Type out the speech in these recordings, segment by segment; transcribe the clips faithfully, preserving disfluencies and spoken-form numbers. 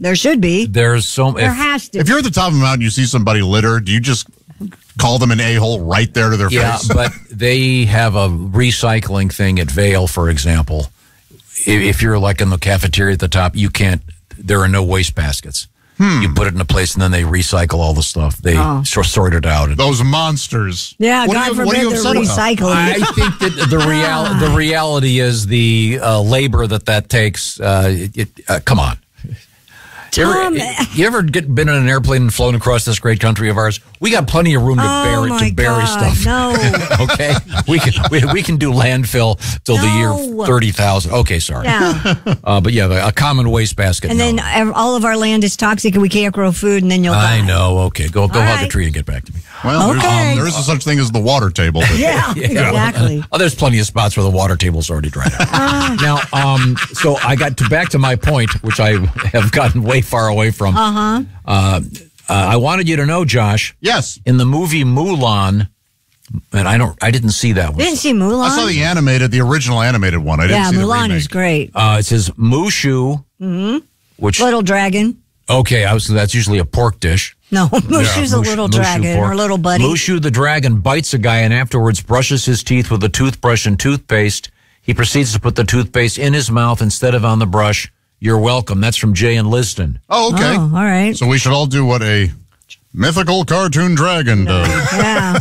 There should be. There's so There if, has to. If you're at the top of a mountain, you see somebody litter, do you just call them an a-hole right there to their yeah, face? but they have a recycling thing at Vail, for example. If, if you're like in the cafeteria at the top, you can't. There are no waste baskets. Hmm. You put it in a place, and then they recycle all the stuff. They Oh. sort sort it out. Those monsters. Yeah, What God are you, forbid what are you they're upset about? recycling. I think that the real the reality is the uh, labor that that takes. Uh, it, it, uh, come on. You Tom, ever, you ever get been in an airplane and flown across this great country of ours? We got plenty of room to Oh, bury my to bury God, stuff. no. Okay, we can we, we can do landfill till the year No. thirty thousand. Okay, sorry. Yeah. Uh, but yeah, a common waste basket. And no. then ev- all of our land is toxic and we can't grow food, and then you'll I die. know. Okay, go go All hug a right. tree and get back to me. Well, there's, Okay. um, there is a such thing as the water table. But Yeah, exactly. Oh, there's plenty of spots where the water table's already dried out. Now, um, so I got to back to my point, which I have gotten way far away from. Uh-huh. Uh, uh, I wanted you to know, Josh, yes. in the movie Mulan, and I don't, I didn't see that one. Didn't see Mulan? I saw the animated, the original animated one. I didn't yeah, see the Mulan remake. is great. Uh, it says Mushu, Mm-hmm. which Little dragon. okay, I was that's usually a pork dish. No, Mushu's a Mush- little Mushu dragon, pork. or little buddy. Mushu the dragon bites a guy and afterwards brushes his teeth with a toothbrush and toothpaste. He proceeds to put the toothpaste in his mouth instead of on the brush. You're welcome. That's from Jay and Liston. Oh, okay. Oh, all right. So we should all do what a mythical cartoon dragon does. Yeah.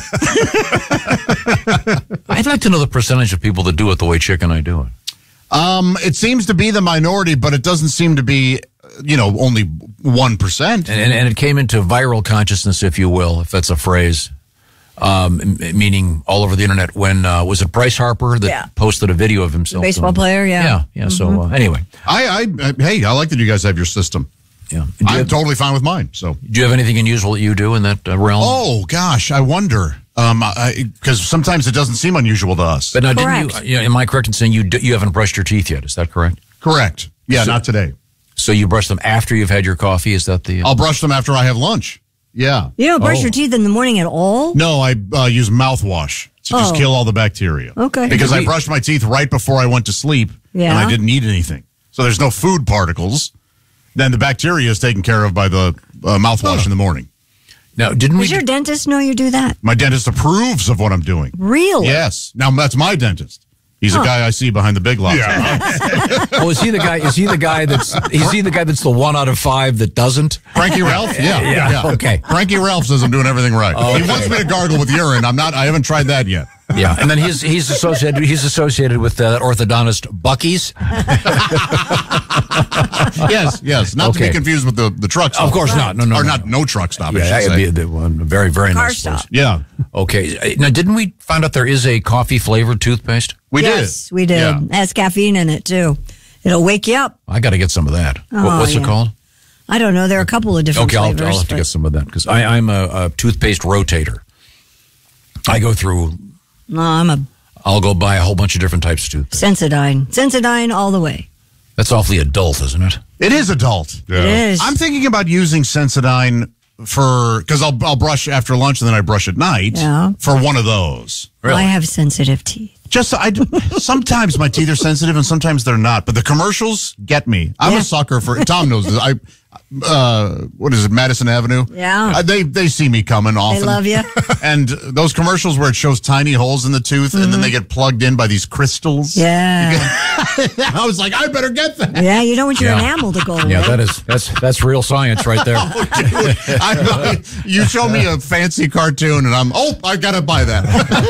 I'd like to know the percentage of people that do it the way Chick and I do it. Um, it seems to be the minority, but it doesn't seem to be, you know, only one percent. And, and, and it came into viral consciousness, if you will, if that's a phrase, um, m- meaning all over the internet when, uh, was it Bryce Harper that Yeah. posted a video of himself? Baseball doing- player, yeah. Yeah, yeah. So uh, anyway, I, I, I, hey, I like that you guys have your system. yeah. Do you, I'm have, totally fine with mine. So, do you have anything unusual that you do in that uh, realm? oh gosh, I wonder. Um, because sometimes it doesn't seem unusual to us. But now, didn't Correct. you, yeah, am I correct in saying you do, you haven't brushed your teeth yet? Is that correct? Correct. Yeah, So- not today. So you brush them after you've had your coffee? Is that the? I'll brush them after I have lunch. Yeah. You don't brush Oh. your teeth in the morning at all? No, I uh, use mouthwash to just Oh. kill all the bacteria. Okay. Because I We- brushed my teeth right before I went to sleep, and Yeah. I didn't eat anything. So there's no food particles. Then the bacteria is taken care of by the uh, mouthwash in the morning. Now, didn't we? Does your dentist know you do that? My dentist approves of what I'm doing. Really? Yes. Now, that's my dentist. He's a guy I see behind the big lots. Oh, is he the guy? Is he the guy that's? Is he the guy that's the one out of five that doesn't? Frankie Ralph? Yeah. Yeah, okay. Frankie Ralph says I'm doing everything right. He wants me to gargle with urine. I'm not. I haven't tried that yet. Yeah, and then he's he's associated he's associated with uh, orthodontist Bucky's. Yes, yes. Not to Okay. be confused with the, the truck stop. Of course not. No, no, Or no, not no. no truck stop, I Yeah, should that would say. be the one very very Car nice place. stop. Yeah. Okay, now didn't we find out there is a coffee flavored toothpaste? We yes, did. we did. Yeah. It has caffeine in it, too. It'll wake you up. I got to get some of that. What- Oh, what's it yeah. called? I don't know. There are a couple of different Okay, I'll, flavors. I'll have to but- get some of that because I'm a, a toothpaste rotator. I go through. No, I'm a I'll go buy a whole bunch of different types of toothpaste. Sensodyne. Sensodyne all the way. That's awfully adult, isn't it? It is adult. It is. I'm thinking about using Sensodyne for, because I'll, I'll brush after lunch and then I brush at night Yeah. for one of those. I have sensitive teeth. Just, I, do- sometimes my teeth are sensitive and sometimes they're not, but the commercials get me. I'm Yeah. a sucker for, Tom knows this. I, uh, what is it, Madison Avenue? Yeah. Uh, they, they see me coming often. love you. And those commercials where it shows tiny holes in the tooth and then they get plugged in by these crystals. Mm-hmm. Yeah. I was like, I better get that. Yeah, you don't want your Yeah. enamel to go away. Yeah, that is that's that's real science right there. I, I, you show me a fancy cartoon and I'm, oh, I got to buy that.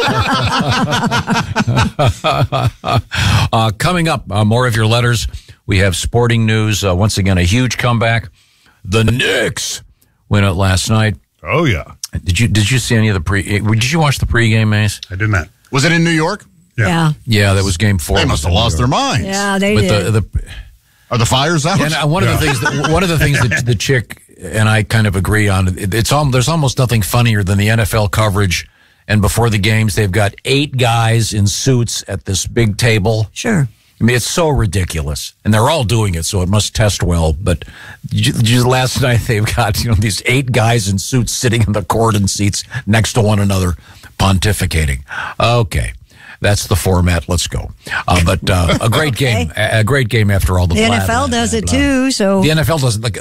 Uh, coming up, uh, more of your letters. We have sporting news. Uh, once again, a huge comeback. The Knicks went out last night. Oh, yeah. Did you did you see any of the pre? Did you watch the pregame, Mace? I did not. Was it in New York? Yeah. Yeah, that was game four. They must have lost their minds. Yeah, they With did. the, the Are the fires out? and uh, one of the things that, one of the things that the chick and I kind of agree on. It, it's all, there's almost nothing funnier than the N F L coverage. And before the games, they've got eight guys in suits at this big table. Sure. I mean, it's so ridiculous, and they're all doing it, so it must test well. But j- j- last night they've got, you know, these eight guys in suits sitting in the Corden seats next to one another, pontificating. Okay, that's the format. Let's go. Uh, but uh, a great game, a, a great game after all the. The blah, N F L blah, does blah, it blah. too, so. The N F L doesn't. Like,